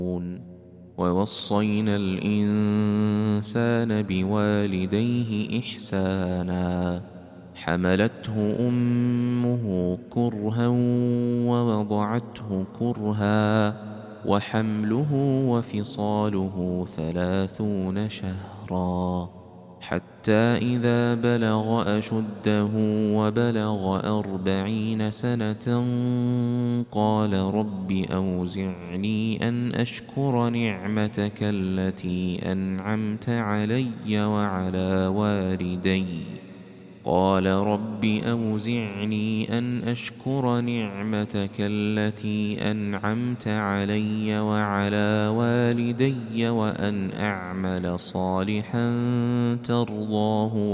ووصينا الإنسان بوالديه إحسانا حملته أمه كرها ووضعته كرها وحمله وفصاله 30 شهرا حتى إذا بلغ أشده وبلغ 40 سنة قال رب أوزعني أن أشكر نعمتك التي أنعمت علي وعلى والدي قال رب أوزعني أن أشكر نعمتك التي أنعمت علي وعلى والدي وأن أعمل صالحا ترضاه